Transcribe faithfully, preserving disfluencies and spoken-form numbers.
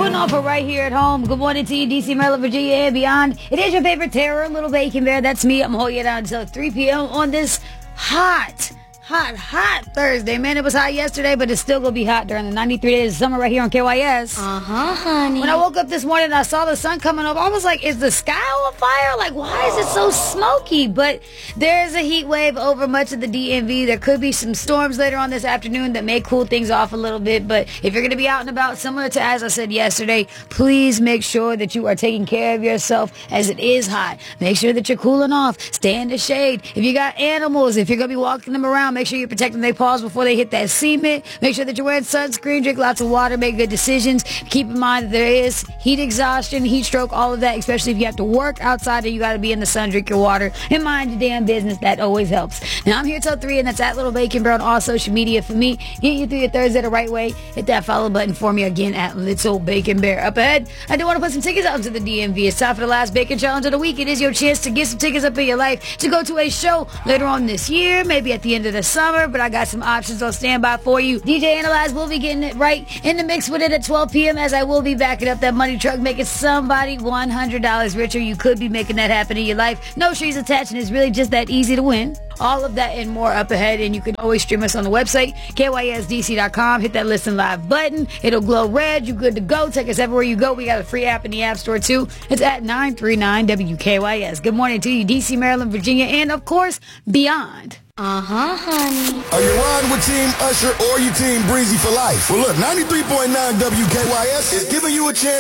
Putting on for right here at home. Good morning to you, D C, Maryland, Virginia, and beyond. It is your favorite terror, Little Bacon Bear. That's me. I'm holding you down until three p.m. on this hot, hot, hot Thursday. Man, it was hot yesterday, but it's still going to be hot during the ninety-three days of summer right here on K Y S. Uh-huh, honey. When I woke up this morning and I saw the sun coming up, I was like, is the sky on fire? Like, why is it so smoky? But there's a heat wave over much of the D M V. There could be some storms later on this afternoon that may cool things off a little bit. But if you're going to be out and about, similar to as I said yesterday, please make sure that you are taking care of yourself as it is hot. Make sure that you're cooling off. Stay in the shade. If you got animals, if you're going to be walking them around, make sure you're protecting their paws before they hit that cement. Make sure that you're wearing sunscreen. Drink lots of water. Make good decisions. Keep in mind that there is heat exhaustion, heat stroke, all of that, especially if you have to work outside and you got to be in the sun. Drink your water and mind your damn business. That always helps. Now, I'm here till three, and that's at Little Bacon Bear on all social media for me. Get you through your Thursday the right way. Hit that follow button for me again at Little Bacon Bear. Up ahead, I do want to put some tickets out to the D M V. It's time for the last Bacon Challenge of the week. It is your chance to get some tickets up in your life to go to a show later on this year, maybe at the end of the summer, but I got some options on standby for you. D J Analyze will be getting it right in the mix with it at twelve p.m. as I will be backing up that money truck, making somebody one hundred dollars richer. You could be making that happen in your life. No strings attached, and it's really just that easy to win. All of that and more up ahead, and you can always stream us on the website, K Y S D C dot com. Hit that listen live button. It'll glow red. You're good to go. Take us everywhere you go. We got a free app in the App Store, too. It's at nine three nine W K Y S. Good morning to you, D C, Maryland, Virginia, and, of course, beyond. Uh-huh, honey. Are you riding with Team Usher or you Team Breezy for life? Well, look, ninety-three point nine W K Y S is giving you a chance